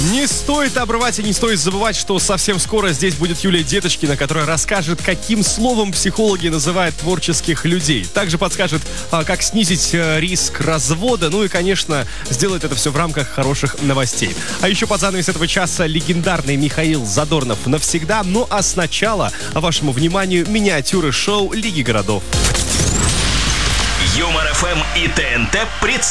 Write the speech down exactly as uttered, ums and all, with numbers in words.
Не стоит обрывать и не стоит забывать, что совсем скоро здесь будет Юлия Деточкина, которая расскажет, каким словом психологи называют творческих людей. Также подскажет, как снизить риск развода. Ну и, конечно, сделает это все в рамках хороших новостей. А еще под занавес этого часа легендарный Михаил Задорнов навсегда. Ну а сначала вашему вниманию миниатюры шоу Лиги городов. Юмор ФМ и ТНТ представляют.